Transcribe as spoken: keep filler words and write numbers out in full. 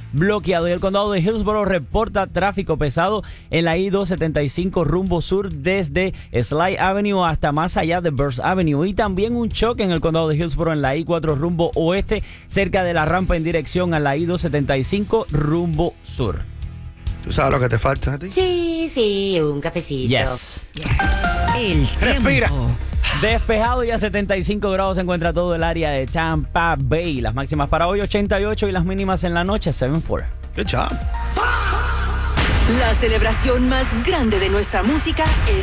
bloqueado. Y el condado de Hillsborough reporta tráfico pesado en la I doscientos setenta y cinco rumbo sur desde Sly Avenue hasta más allá de Burst Avenue. Y también un choque en el condado de Hillsborough en la I cuatro rumbo oeste, cerca de la rampa en dirección a la I doscientos setenta y cinco rumbo sur. ¿Tú sabes lo que te falta a ti? Sí, sí, un cafecito. Yes. El Respira. tiempo. Despejado y a setenta y cinco grados se encuentra todo el área de Tampa Bay. Las máximas para hoy ochenta y ocho y las mínimas en la noche setenta y cuatro. Good job. La celebración más grande de nuestra música es